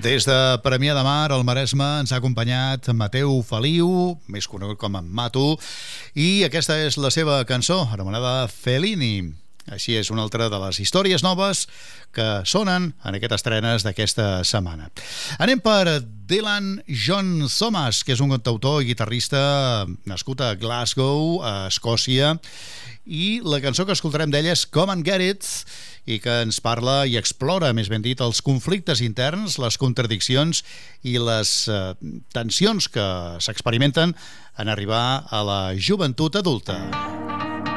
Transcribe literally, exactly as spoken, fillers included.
Des de Premià de Mar, al Maresme, ens ha acompanyat Mateu Feliu, més conegut com en Matu, i aquesta és la seva cançó, anomenada Fellini. Així és una altra de les històries noves que sonen en aquestes estrenes d'aquesta setmana. Anem per Dylan John Thomas, que és un cantautor i guitarrista nascut a Glasgow, a Escòcia, i la cançó que escoltarem d'ell és Come and Get It, i que ens parla i explora, més ben dit, els conflictes interns, les contradiccions i les eh, tensions que s'experimenten en arribar a la joventut adulta.